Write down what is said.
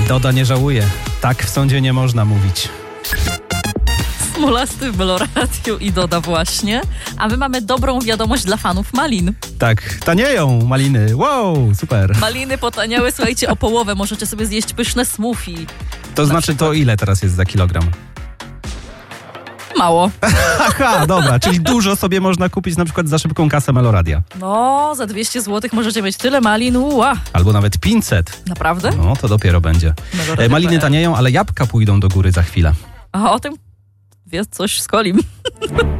Doda nie żałuje. Tak w sądzie nie można mówić. Smolasty w Meloradiu i Doda właśnie. A my mamy dobrą wiadomość dla fanów malin. Tak, tanieją maliny. Wow, super. Maliny potaniały, słuchajcie, o połowę. Możecie sobie zjeść pyszne smoothie. To znaczy to ile teraz jest za kilogram? Mało. Aha, dobra, czyli dużo sobie można kupić na przykład za szybką kasę Meloradia. No, za 200 zł możecie mieć tyle malin. Albo nawet 500. Naprawdę? No, to dopiero będzie. Maliny tanieją, ale jabłka pójdą do góry za chwilę. A o tym wie coś z Kolim.